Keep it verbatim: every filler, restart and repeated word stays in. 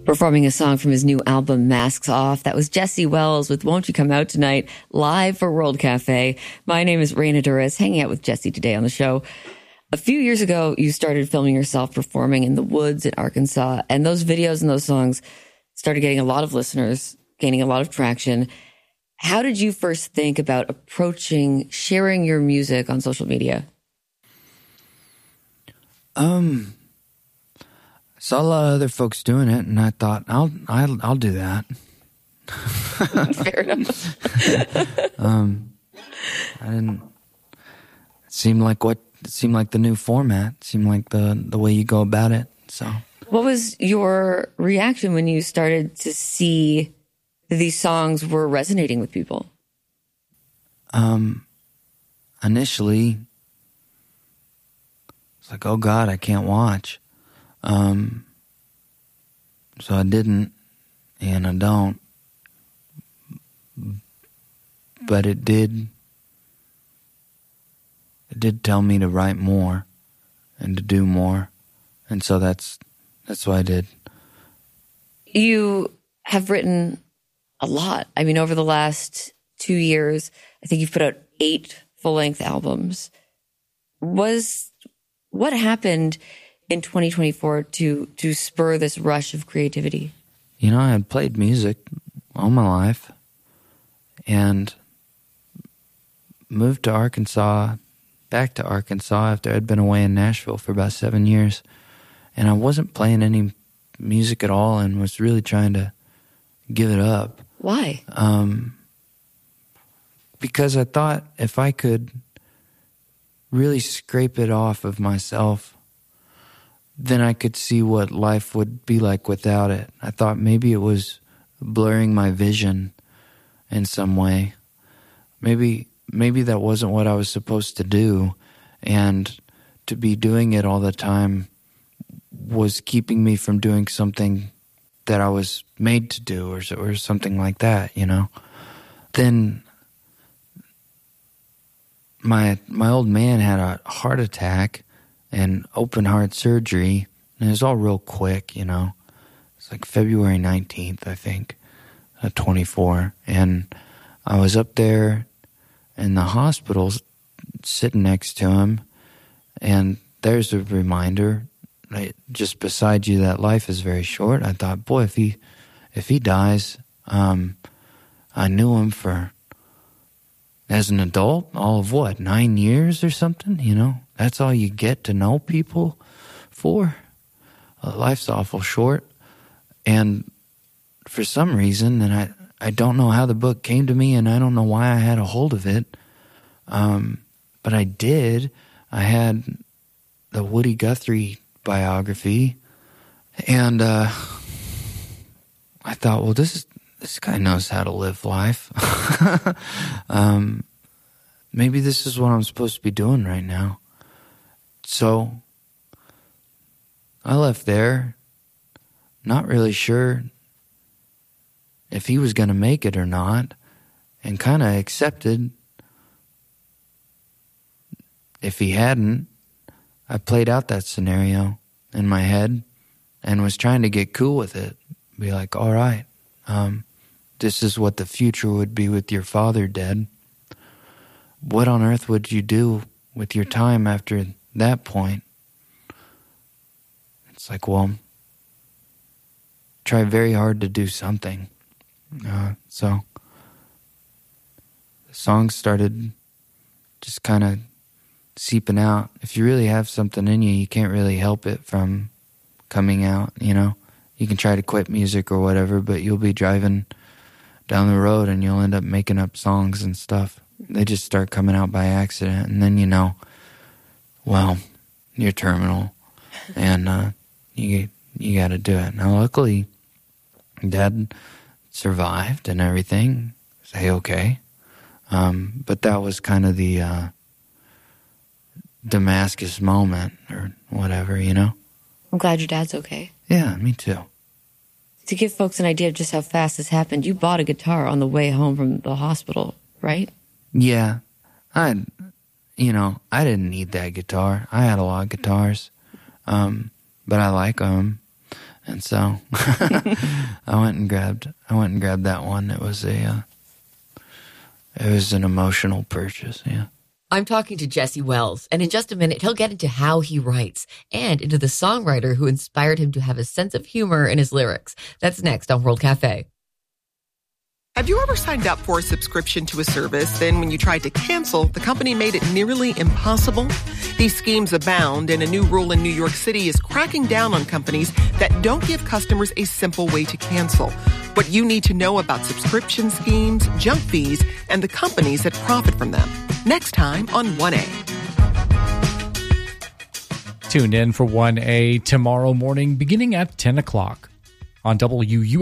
performing a song from his new album, Masks Off. That was Jesse Wells with Won't You Come Out Tonight, live for World Cafe. My name is Raina Duras, hanging out with Jesse today on the show. A few years ago, you started filming yourself performing in the woods in Arkansas, and those videos and those songs started getting a lot of listeners, gaining a lot of traction. How did you first think about approaching sharing your music on social media? Um... Saw a lot of other folks doing it, and I thought, I'll I'll, I'll do that. Fair enough. um, I didn't. It seemed like what it seemed like the new format. It seemed like the the way you go about it. So, what was your reaction when you started to see that these songs were resonating with people? Um, initially, it's like, oh God, I can't watch. Um, so I didn't, and I don't, but it did, it did tell me to write more and to do more. And so that's, that's what I did. You have written a lot. I mean, over the last two years, I think you've put out eight full-length albums. Was, what happened in twenty twenty-four to to spur this rush of creativity? You know, I had played music all my life and moved to Arkansas, back to Arkansas after I'd been away in Nashville for about seven years. And I wasn't playing any music at all and was really trying to give it up. Why? Um, because I thought if I could really scrape it off of myself, then I could see what life would be like without it. I thought maybe it was blurring my vision in some way. Maybe maybe that wasn't what I was supposed to do, and to be doing it all the time was keeping me from doing something that I was made to do, or or something like that, you know. Then my my old man had a heart attack and open heart surgery, and it was all real quick, you know. It's like February nineteenth, I think, uh, twenty-four, and I was up there in the hospital sitting next to him, and there's a reminder right, just beside you that life is very short. I thought, boy, if he if he dies, um, I knew him for, as an adult, all of what, nine years or something, you know? That's all you get to know people for. Uh, life's awful short. And for some reason, and I, I don't know how the book came to me, and I don't know why I had a hold of it, um, but I did. I had the Woody Guthrie biography, and uh, I thought, well, this is, this guy knows how to live life. um, maybe this is what I'm supposed to be doing right now. So I left there, not really sure if he was going to make it or not, and kind of accepted if he hadn't. I played out that scenario in my head and was trying to get cool with it. Be like, all right, um, this is what the future would be with your father dead. What on earth would you do with your time after that point? It's like, well, try very hard to do something. Uh, so the songs started just kind of seeping out. If you really have something in you, you can't really help it from coming out, you know? You can try to quit music or whatever, but you'll be driving down the road and you'll end up making up songs and stuff. They just start coming out by accident, and then you know, well, you're terminal, and uh, you you got to do it. Now, luckily, Dad survived and everything. Say okay, um, but that was kind of the uh, Damascus moment or whatever, you know. I'm glad your dad's okay. Yeah, me too. To give folks an idea of just how fast this happened, you bought a guitar on the way home from the hospital, right? Yeah, I, you know, I didn't need that guitar. I had a lot of guitars, um, but I like them, And so I went and grabbed, I went and grabbed that one. It was a, uh, it was an emotional purchase. Yeah. I'm talking to Jesse Wells, and in just a minute, he'll get into how he writes and into the songwriter who inspired him to have a sense of humor in his lyrics. That's next on World Cafe. Have you ever signed up for a subscription to a service, then when you tried to cancel, the company made it nearly impossible? These schemes abound, and a new rule in New York City is cracking down on companies that don't give customers a simple way to cancel. What you need to know about subscription schemes, junk fees, and the companies that profit from them. Next time on one A. Tune in for one A tomorrow morning beginning at ten o'clock on W U